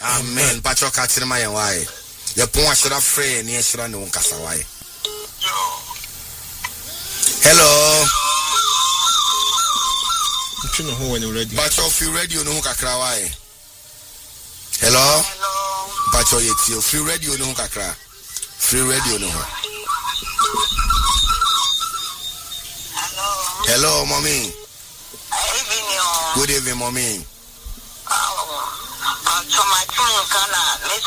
Amen. Pacho katsina ma yen why. Ye pon ashira free ni ashira ne won kasa why. Hello. Pacho feel radio no kakra why. Hello. Pacho yeti free radio no kakra. Free radio no. Hello, mommy. Good evening, mommy. So my phone can miss